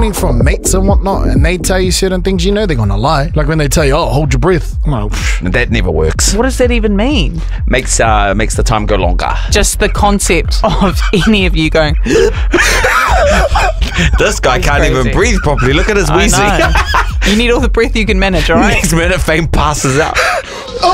learning from mates and whatnot, and they tell you certain things, you know they're gonna lie. Like when they tell you, oh, hold your breath. I'm like, pfft. That never works. What does that even mean? Makes the time go longer. Just the concept of any of you going. This guy can't crazy. even breathe properly. Look at his I wheezing. know. You need all the breath you can manage, all right? Next minute, Fame passes out.